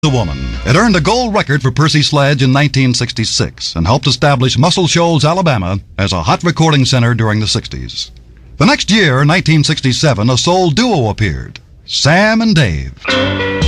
The Woman. It earned a gold record for Percy Sledge in 1966 and helped establish Muscle Shoals, Alabama as a hot recording center during the 60s. The next year, 1967, a soul duo appeared, Sam and Dave.